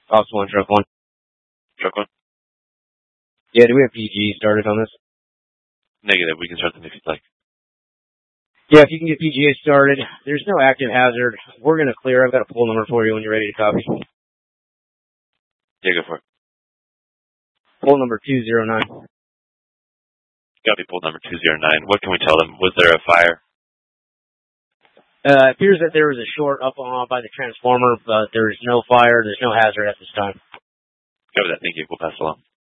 Ops 1, Truck 1. Truck 1? Yeah, do we have PG started on this? Negative. We can start them if you'd like. Yeah, if you can get PGA started. There's no active hazard. We're going to clear. I've got a pull number for you when you're ready to copy. Yeah, go for it. Pull number 209. Copy pull number 209. What can we tell them? Was there a fire? It appears that there was a short up by the transformer, but there's no fire. There's no hazard at this time. Cover that. Thank you. We'll pass along.